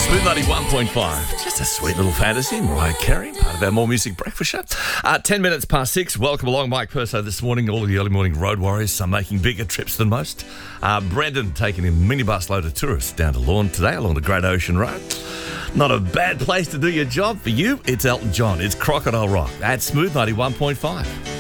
Smooth 91.5. Just a sweet little fantasy. Mariah Carey, part of our More Music Breakfast show. 10 minutes past 6. Welcome along, Mike Perso this morning. All of the early morning road warriors, some making bigger trips than most. Brendan taking a minibus load of tourists down to Lorne today along the Great Ocean Road. Not a bad place to do your job. For you, it's Elton John. It's Crocodile Rock at Smooth 91.5.